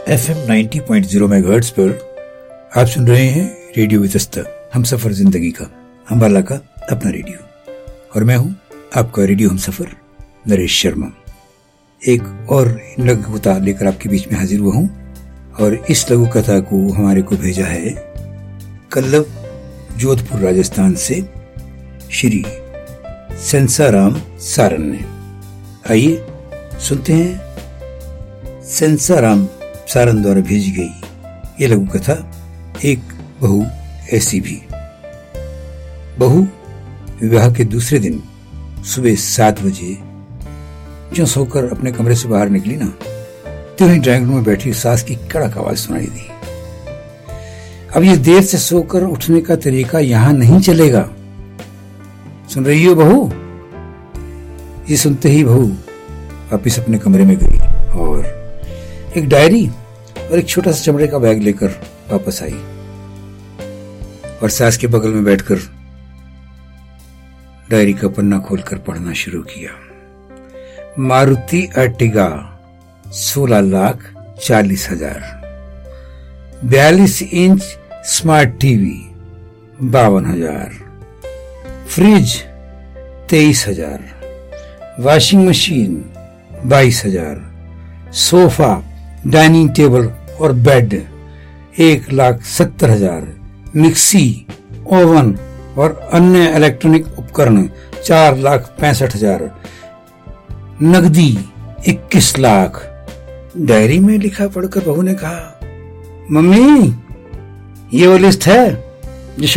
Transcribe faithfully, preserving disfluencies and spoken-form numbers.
F M ninety point zero megahertz पर आप सुन रहे हैं रेडियो वितस्ता, हम सफर जिंदगी का, अंबाला का अपना रेडियो। और मैं हूं आपका रेडियो हम सफर नरेश शर्मा। एक और लघु कथा लेकर आपके बीच में हाजिर हुआ हूं और इस लघु कथा को हमारे को भेजा है कल्लव, जोधपुर, राजस्थान से श्री सेंसाराम सारन ने। आइए सुनते हैं सेंसाराम सारन द्वारा भेजी गई ये लघु कथा, एक बहू ऐसी भी। बहू विवाह के दूसरे दिन सुबह सात बजे जो सोकर अपने कमरे से बाहर निकली ना, तो ही ड्राइंग रूम में बैठी सास की कड़क आवाज सुनाई दी। अब ये देर से सोकर उठने का तरीका यहां नहीं चलेगा। सुन रही हो बहू? ये सुनते ही बहू वापिस अपने कमरे में गई और एक डायरी और एक छोटा सा चमड़े का बैग लेकर वापस आई और सास के बगल में बैठकर डायरी का पन्ना खोलकर पढ़ना शुरू किया। मारुति अर्टिगा सोलह लाख चालीस हजार, बयालीस इंच स्मार्ट टीवी बावन हजार, फ्रिज तेईस हजार, वॉशिंग मशीन बाईस हजार, सोफा, डाइनिंग टेबल और बेड एक लाख सत्तर हजार, मिक्सी, ओवन और अन्य इलेक्ट्रॉनिक उपकरण चार लाख पैंसठ हजार, नकदी इक्कीस लाख। डायरी में लिखा पढ़कर बहू ने कहा, मम्मी ये वो लिस्ट है?